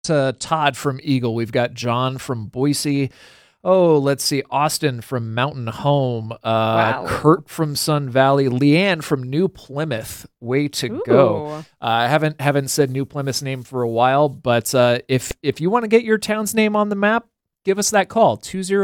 Todd from Eagle. We've got John from Boise. Oh, let's see. Austin from Mountain Home. Wow. Kurt from Sun Valley. Leanne from New Plymouth. Way to go. Ooh. I haven't said New Plymouth's name for a while, but if you want to get your town's name on the map, give us that call,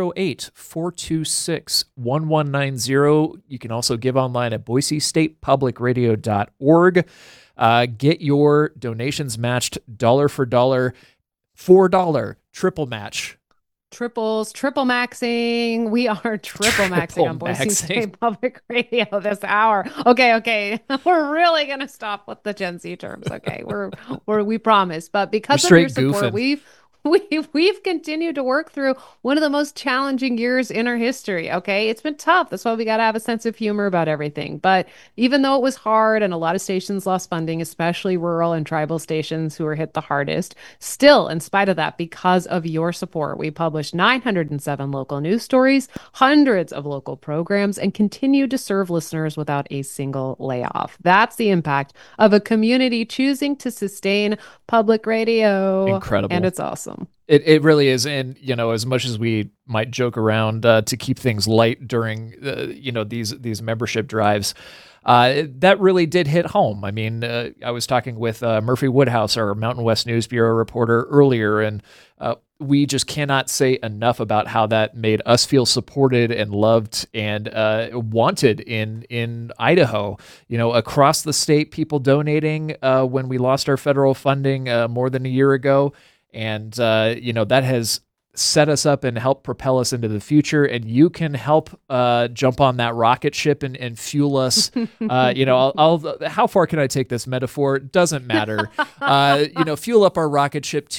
208-426-1190. You can also give online at boisestatepublicradio.org. Get your donations matched dollar for dollar, $4 triple match. Triples, triple maxing. We are triple maxing on Boise State Public Radio this hour. Okay. We're really gonna stop with the Gen Z terms. Okay, we promise. But because of your support, goofing. we've continued to work through one of the most challenging years in our history. Okay, it's been tough. That's why we got to have a sense of humor about everything. But even though it was hard and a lot of stations lost funding, especially rural and tribal stations who were hit the hardest, still, in spite of that, because of your support, we published 907 local news stories, hundreds of local programs, and continue to serve listeners without a single layoff. That's the impact of a community choosing to sustain public radio. Incredible. And it's awesome. It really is. And, as much as we might joke around to keep things light during, these membership drives, that really did hit home. I mean, I was talking with Murphy Woodhouse, our Mountain West News Bureau reporter, earlier, and we just cannot say enough about how that made us feel supported and loved and wanted in Idaho. Across the state, people donating when we lost our federal funding more than a year ago. And, that has set us up and helped propel us into the future. And you can help jump on that rocket ship and fuel us. How far can I take this metaphor? Doesn't matter. Fuel up our rocket ship.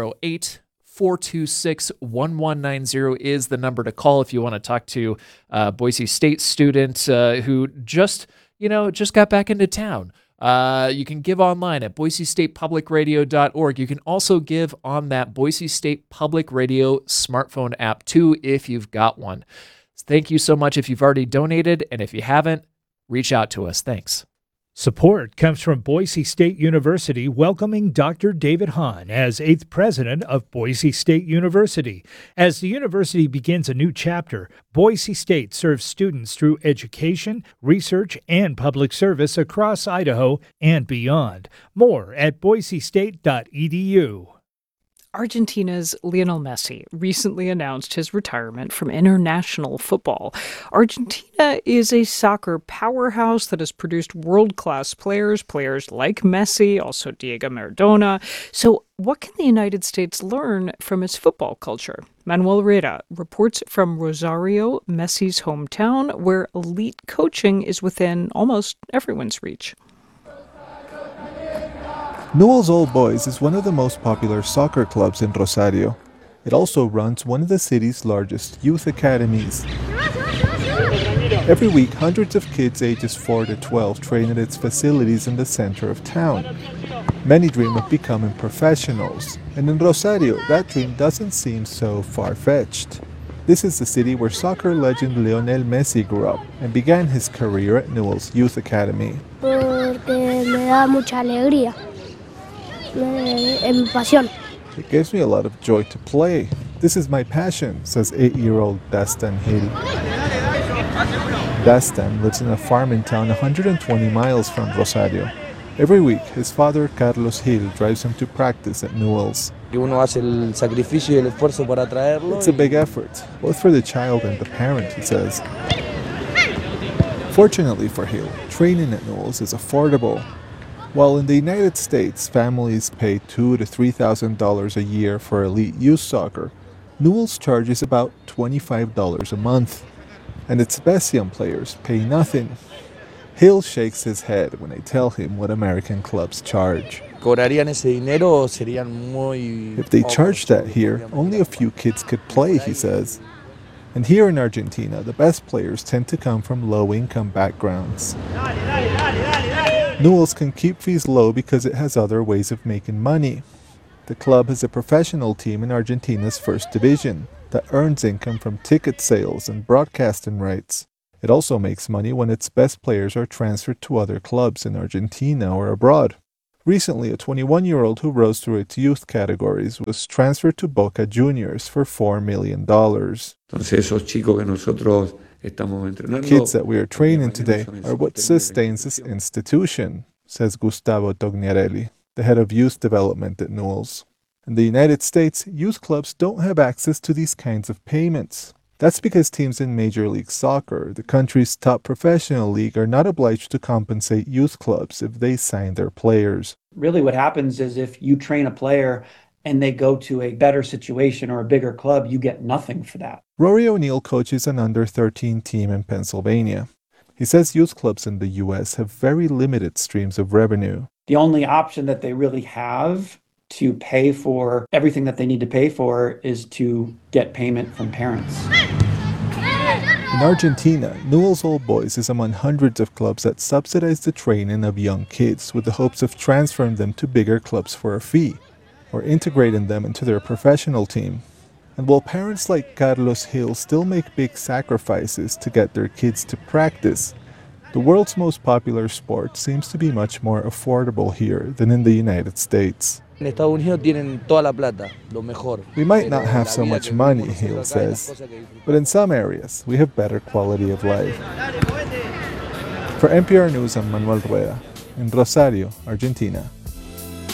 208-426-1190 is the number to call if you want to talk to Boise State student who just got back into town. You can give online at boisestatepublicradio.org. You can also give on that Boise State Public Radio smartphone app too if you've got one. Thank you so much if you've already donated, and if you haven't, reach out to us. Thanks. Support comes from Boise State University welcoming Dr. David Hahn as 8th president of Boise State University. As the university begins a new chapter, Boise State serves students through education, research, and public service across Idaho and beyond. More at boisestate.edu. Argentina's Lionel Messi recently announced his retirement from international football. Argentina is a soccer powerhouse that has produced world-class players like Messi, also Diego Maradona. So what can the United States learn from its football culture? Manuel Herrera reports from Rosario, Messi's hometown, where elite coaching is within almost everyone's reach. Newell's Old Boys is one of the most popular soccer clubs in Rosario. It also runs one of the city's largest youth academies. Every week, hundreds of kids ages 4 to 12 train at its facilities in the center of town. Many dream of becoming professionals, and in Rosario, that dream doesn't seem so far-fetched. This is the city where soccer legend Lionel Messi grew up and began his career at Newell's Youth Academy. Porque me da mucha alegría. It gives me a lot of joy to play. This is my passion, says 8-year-old Dastan Hill. Dastan lives in a farming town 120 miles from Rosario. Every week, his father, Carlos Hill, drives him to practice at Newell's. It's a big effort, both for the child and the parent, he says. Fortunately for Hill, training at Newell's is affordable. While in the United States, families pay $2,000 to $3,000 a year for elite youth soccer, Newell's charges about $25 a month. And its best young players pay nothing. Hill shakes his head when I tell him what American clubs charge. If they charged that here, only a few kids could play, he says. And here in Argentina, the best players tend to come from low-income backgrounds. Newell's can keep fees low because it has other ways of making money. The club has a professional team in Argentina's first division that earns income from ticket sales and broadcasting rights. It also makes money when its best players are transferred to other clubs in Argentina or abroad. Recently, a 21-year-old who rose through its youth categories was transferred to Boca Juniors for $4 million. Kids that we are training today are what sustains this institution, says Gustavo Tognarelli, the head of youth development at Newell's. In the United States, youth clubs don't have access to these kinds of payments. That's because teams in Major League Soccer, the country's top professional league, are not obliged to compensate youth clubs if they sign their players. Really what happens is if you train a player and they go to a better situation or a bigger club, you get nothing for that. Rory O'Neill coaches an under-13 team in Pennsylvania. He says youth clubs in the U.S. have very limited streams of revenue. The only option that they really have to pay for everything that they need to pay for is to get payment from parents. In Argentina, Newell's Old Boys is among hundreds of clubs that subsidize the training of young kids with the hopes of transferring them to bigger clubs for a fee, or integrating them into their professional team. And while parents like Carlos Hill still make big sacrifices to get their kids to practice, the world's most popular sport seems to be much more affordable here than in the United States. En Estados Unidos tienen toda la plata, lo mejor. We might not have so much money, Hill says, but in some areas we have better quality of life. For NPR News, I'm Manuel Rueda in Rosario, Argentina.